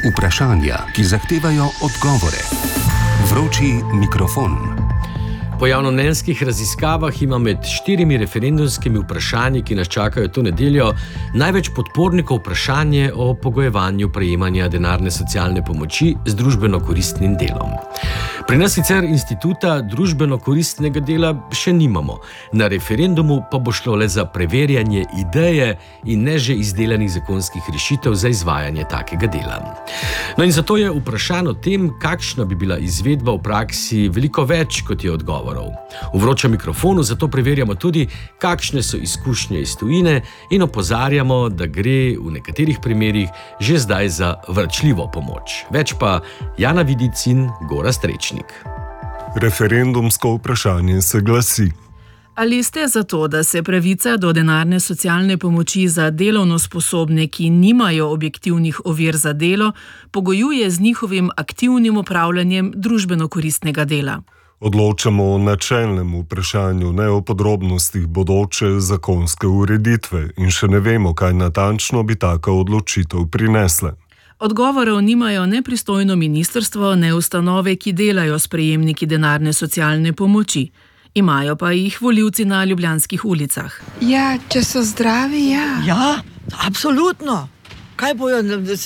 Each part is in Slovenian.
Vprašanja, ki zahtevajo odgovore. Vroči mikrofon. Po javnomnenjskih raziskavah ima med 4 referendumskimi vprašanji, ki nas čakajo to nedeljo, največ podpornikov vprašanje o pogojevanju prejemanja denarne socialne pomoči z družbeno koristnim delom. Pri nas sicer instituta družbeno koristnega dela še nimamo. Na referendumu pa bo šlo le za preverjanje ideje in ne že izdelanih zakonskih rešitev za izvajanje takega dela. No in zato je vprašanj o tem, kakšna bi bila izvedba v praksi, veliko več, kot je odgovorov. V vročem mikrofonu zato preverjamo tudi, kakšne so izkušnje iz tujine in opozarjamo, da gre v nekaterih primerih že zdaj za vračljivo pomoč. Več pa Jana Vidic in Gora Strečnik. Referendumsko vprašanje se glasi: Ali ste za to, da se pravica do denarne socialne pomoči za delovno sposobne, ki nimajo objektivnih ovir za delo, pogojuje z njihovim aktivnim opravljanjem družbeno koristnega dela? Odločamo o načelnem vprašanju, ne o podrobnostih bodoče zakonske ureditve in še ne vemo, kaj natančno bi taka odločitev prinesla. Odgovorov nimajo ne pristojno ministrstvo, ne ustanove, ki delajo s prejemniki denarne socialne pomoči. Imajo pa jih volivci na ljubljanskih ulicah. Ja, če so zdravi, ja. Ja, absolutno. Kaj bojo,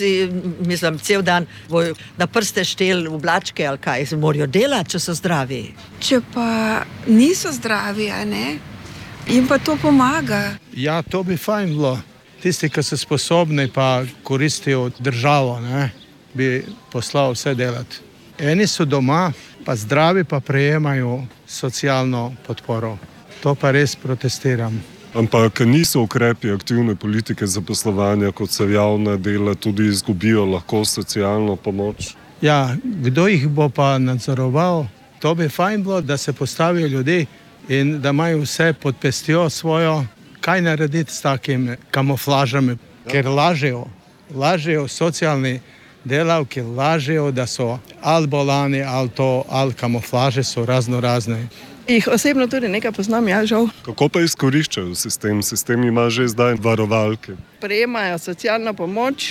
cel dan bojo na prste štel oblačke ali kaj, se morajo delati, če so zdravi? Če pa niso zdravi, a ne, jim pa to pomaga. Ja, to bi fajn bilo. Tisti, ki so sposobni pa koristijo državo, ne, bi poslal vse delati. Eni so doma, pa zdravi pa prejemajo socialno podporo. To pa res protestiram. Ampak niso ukrepi aktivne politike zaposlovanja, kot se javna dela, tudi izgubijo lahko socialno pomoč? Ja, kdo jih bo pa nadzoroval? To bi fajn bilo, da se postavijo ljudi in da imajo vse pod pestjo svojo. Kaj narediti s takim kamuflažami? Ker lažejo socialni delavki, lažejo, da so ali bolani, ali kamuflaže so razne. Jih osebno tudi nekaj poznam, ja, žal. Kako pa izkoriščajo sistem? Sistem ima že zdaj varovalke. Prejemajo socialno pomoč,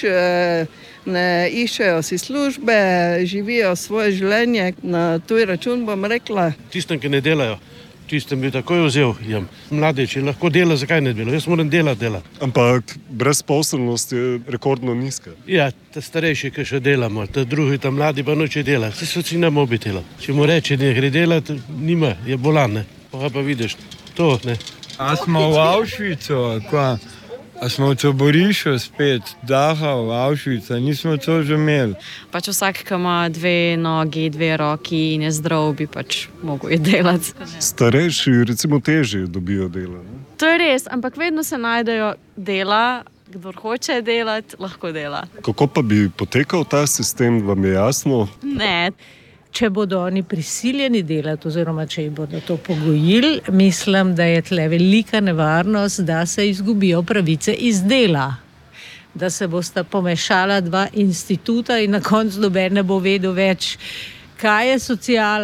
ne iščejo si službe, živijo svoje življenje. Na tuj račun bom rekla. Tistem, ki ne delajo, tistem bi takoj vzel. Mlade, če lahko dela, zakaj ne dela? Jaz moram delati. Ampak brezposelnost je rekordno nizka. Ja, ta starejši, ki še delamo, ta drugi, ta mladi pa noče delati. Vsi so si na mobitelu. Če mu reče, ne gre delati, nima, je bolan, ne. Pa vidiš, to, ne. A smo v Auschwitzu, kva? A smo v taborišču spet, Dachau, Auschwitz, nismo to že imeli. Pač vsak, ki ima 2 nogi, 2 roki in je zdrav, bi pač mogel delati. Starejši recimo težje dobijo dela, ne? To je res, ampak vedno se najdejo dela, kdor hoče delati, lahko dela. Kako pa bi potekal ta sistem, vam je jasno? Ne. Če bodo oni prisiljeni delati oziroma če jih bodo to pogojili, mislim, da je tle velika nevarnost, da se izgubijo pravice iz dela. Da se bosta pomešala 2 instituta in na koncu noben ne bo vedel več, kaj je sociala.